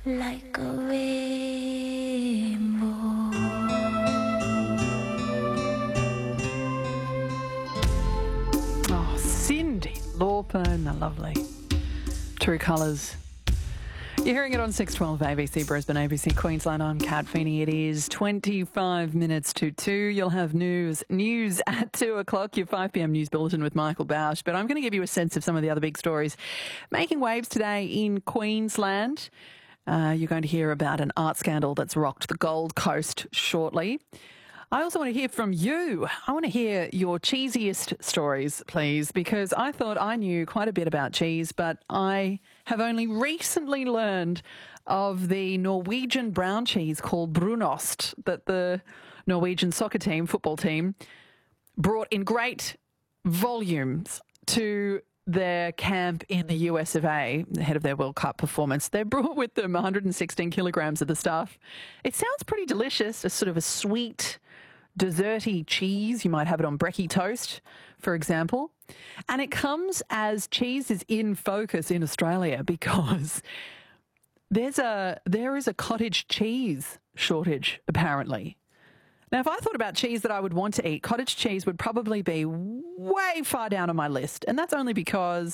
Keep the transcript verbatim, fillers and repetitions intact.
like a rainbow. Oh, Cyndi Lauper and the lovely True Colours. You're hearing it on six twelve A B C Brisbane, A B C Queensland. I'm Kat Feeney. It is twenty-five minutes to two. You'll have news news at two o'clock, your five p m news bulletin with Michael Bausch. But I'm going to give you a sense of some of the other big stories making waves today in Queensland. Uh, you're going to hear about an art scandal that's rocked the Gold Coast shortly. I also want to hear from you. I want to hear your cheesiest stories, please, because I thought I knew quite a bit about cheese, but I have only recently learned of the Norwegian brown cheese called Brunost that the Norwegian soccer team, football team, brought in great volumes to their camp in the U S of A, ahead of their World Cup performance. They brought with them one hundred sixteen kilograms of the stuff. It sounds pretty delicious, a sort of a sweet, desserty cheese. You might have it on brekkie toast, for example. And it comes as cheese is in focus in Australia because there's a there is a cottage cheese shortage, apparently. Now, if I thought about cheese that I would want to eat, cottage cheese would probably be way far down on my list. And that's only because